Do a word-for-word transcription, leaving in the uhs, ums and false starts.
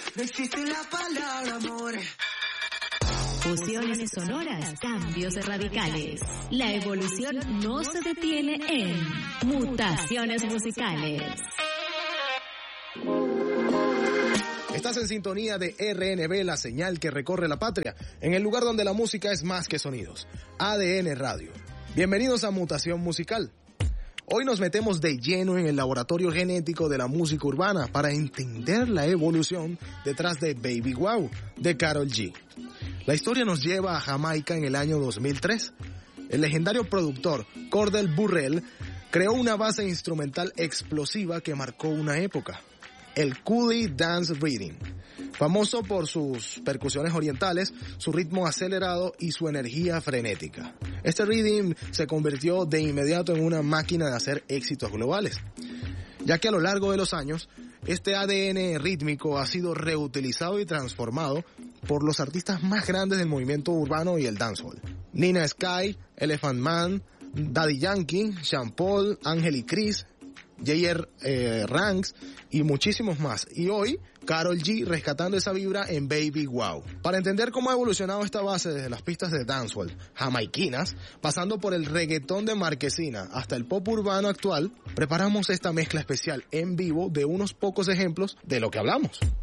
No existe la palabra amor. Fusiones sonoras, cambios radicales. La evolución no se detiene en Mutaciones Musicales. Estás en sintonía de R N B, la señal que recorre la patria, en el lugar donde la música es más que sonidos. A D N Radio. Bienvenidos a Mutación Musical. Hoy nos metemos de lleno en el laboratorio genético de la música urbana para entender la evolución detrás de Baby Wow, de Karol G. La historia nos lleva a Jamaica en el año dos mil tres. El legendario productor Cordell Burrell creó una base instrumental explosiva que marcó una época, el Coolie Dance Rhythm, famoso por sus percusiones orientales, su ritmo acelerado y su energía frenética. Este rhythm se convirtió de inmediato en una máquina de hacer éxitos globales, ya que a lo largo de los años, este A D N rítmico ha sido reutilizado y transformado por los artistas más grandes del movimiento urbano y el dancehall. Nina Sky, Elephant Man, Daddy Yankee, Sean Paul, Ángel y Chris, J R Eh, Ranks y muchísimos más. Y hoy, Karol G rescatando esa vibra en Baby Wow. Para entender cómo ha evolucionado esta base desde las pistas de dancehall jamaiquinas, pasando por el reggaetón de Marquesina hasta el pop urbano actual, preparamos esta mezcla especial en vivo de unos pocos ejemplos de lo que hablamos.